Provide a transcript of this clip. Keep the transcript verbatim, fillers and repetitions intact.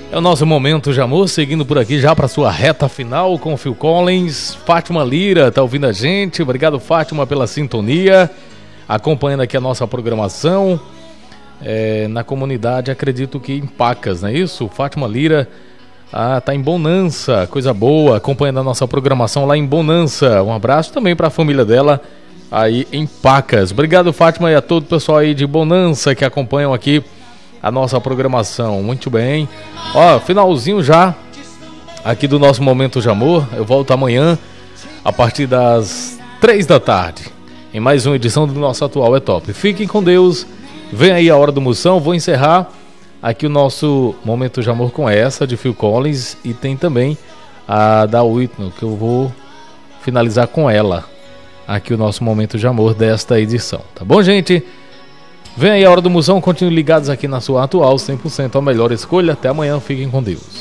É o nosso momento de amor, seguindo por aqui já para sua reta final com o Phil Collins. Fátima Lira tá ouvindo a gente, obrigado Fátima pela sintonia, acompanhando aqui a nossa programação é, na comunidade, acredito que em Pacas, não é isso? Fátima Lira ah, tá em Bonança, coisa boa, acompanhando a nossa programação lá em Bonança. Um abraço também para a família dela aí em Pacas. Obrigado Fátima e a todo o pessoal aí de Bonança que acompanham aqui a nossa programação. Muito bem, ó, finalzinho já aqui do nosso Momento de Amor. Eu volto amanhã a partir das três da tarde em mais uma edição do nosso Atual é Top. Fiquem com Deus, vem aí a Hora do Moção. Vou encerrar aqui o nosso Momento de Amor com essa de Phil Collins, e tem também a da Whitney, que eu vou finalizar com ela aqui o nosso Momento de Amor desta edição, tá bom, gente? Vem aí a Hora do Moção, continuem ligados aqui na sua Atual, cem por cento a melhor escolha. Até amanhã, fiquem com Deus.